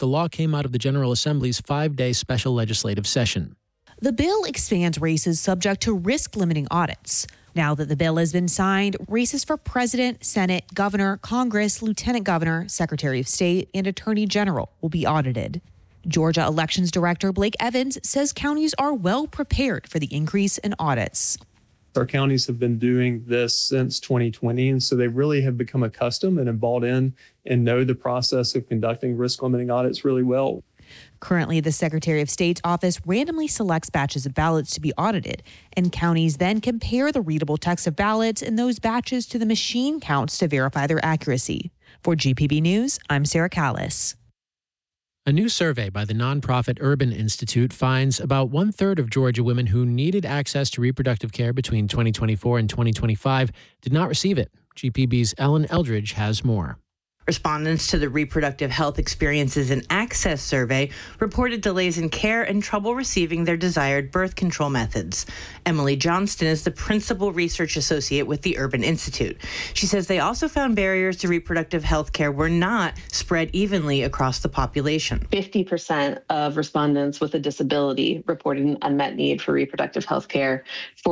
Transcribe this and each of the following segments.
the law came out of the General Assembly's 5-day special legislative session. The bill expands races subject to risk-limiting audits. Now that the bill has been signed, races for president, Senate, governor, Congress, lieutenant governor, secretary of state, and attorney general will be audited. Georgia Elections Director Blake Evans says counties are well prepared for the increase in audits. Our counties have been doing this since 2020, and so they really have become accustomed and have bought in and know the process of conducting risk-limiting audits really well. Currently, the Secretary of State's office randomly selects batches of ballots to be audited, and counties then compare the readable text of ballots in those batches to the machine counts to verify their accuracy. For GPB News, I'm Sarah Callis. A new survey by the nonprofit Urban Institute finds about 1/3 of Georgia women who needed access to reproductive care between 2024 and 2025 did not receive it. GPB's Ellen Eldridge has more. Respondents to the Reproductive Health Experiences and Access Survey reported delays in care and trouble receiving their desired birth control methods. Emily Johnston is the principal research associate with the Urban Institute. She says they also found barriers to reproductive health care were not spread evenly across the population. 50% of respondents with a disability reported an unmet need for reproductive health care,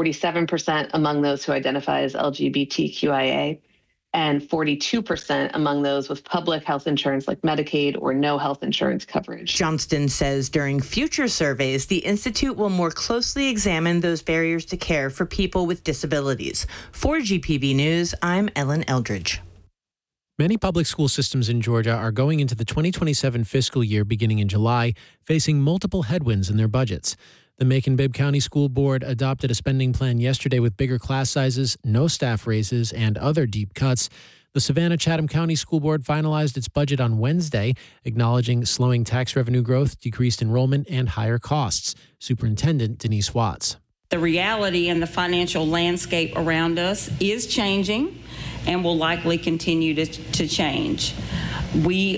47% among those who identify as LGBTQIA, and 42% among those with public health insurance like Medicaid or no health insurance coverage. Johnston says during future surveys, the Institute will more closely examine those barriers to care for people with disabilities. For GPB News, I'm Ellen Eldridge. Many public school systems in Georgia are going into the 2027 fiscal year beginning in July, facing multiple headwinds in their budgets. The Macon-Bibb County School Board adopted a spending plan yesterday with bigger class sizes, no staff raises, and other deep cuts. The Savannah-Chatham County School Board finalized its budget on Wednesday, acknowledging slowing tax revenue growth, decreased enrollment, and higher costs. Superintendent Denise Watts. The reality and the financial landscape around us is changing and will likely continue to change. We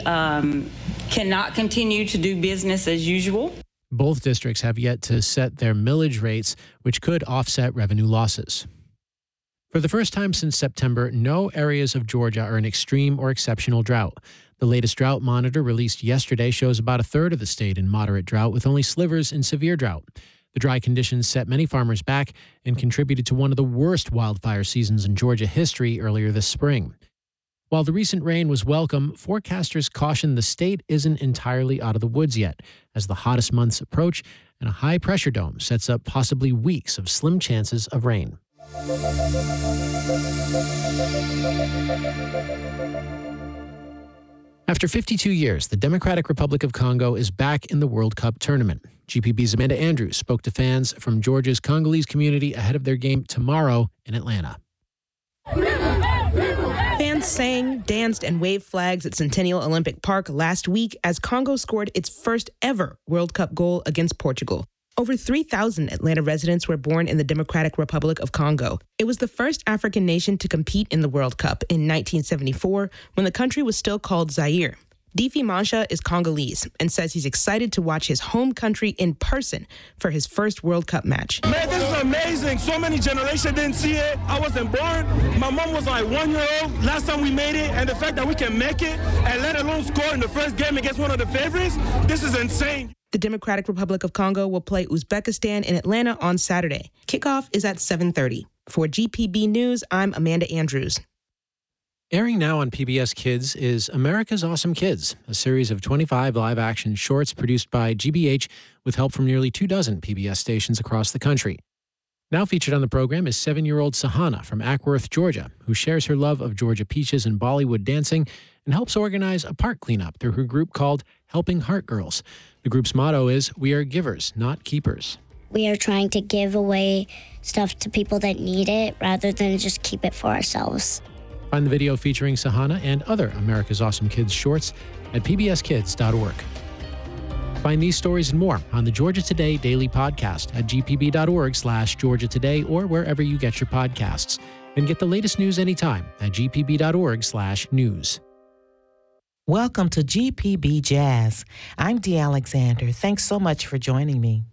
cannot continue to do business as usual. Both districts have yet to set their millage rates, which could offset revenue losses. For the first time since September, no areas of Georgia are in extreme or exceptional drought. The latest drought monitor released yesterday shows about 1/3 of the state in moderate drought, with only slivers in severe drought. The dry conditions set many farmers back and contributed to one of the worst wildfire seasons in Georgia history earlier this spring. While the recent rain was welcome, forecasters caution the state isn't entirely out of the woods yet, as the hottest months approach and a high-pressure dome sets up possibly weeks of slim chances of rain. After 52 years, the Democratic Republic of Congo is back in the World Cup tournament. GPB's Amanda Andrews spoke to fans from Georgia's Congolese community ahead of their game tomorrow in Atlanta. Fans sang, danced, and waved flags at Centennial Olympic Park last week as Congo scored its first ever World Cup goal against Portugal. Over 3,000 Atlanta residents were born in the Democratic Republic of Congo. It was the first African nation to compete in the World Cup in 1974 when the country was still called Zaire. Difi Mancha is Congolese and says he's excited to watch his home country in person for his first World Cup match. Man, this is amazing. So many generations didn't see it. I wasn't born. My mom was like 1 year old last time we made it, and the fact that we can make it and let alone score in the first game against one of the favorites, this is insane. The Democratic Republic of Congo will play Uzbekistan in Atlanta on Saturday. Kickoff is at 7:30. For GPB News, I'm Amanda Andrews. Airing now on PBS Kids is America's Awesome Kids, a series of 25 live-action shorts produced by GBH with help from nearly 24 PBS stations across the country. Now featured on the program is 7-year-old Sahana from Ackworth, Georgia, who shares her love of Georgia peaches and Bollywood dancing and helps organize a park cleanup through her group called Helping Heart Girls. The group's motto is, "We are givers, not keepers." We are trying to give away stuff to people that need it rather than just keep it for ourselves. Find the video featuring Sahana and other America's Awesome Kids shorts at pbskids.org. Find these stories and more on the Georgia Today Daily Podcast at gpb.org/Georgia Today or wherever you get your podcasts. And get the latest news anytime at gpb.org/news. Welcome to GPB Jazz. I'm Dee Alexander. Thanks so much for joining me.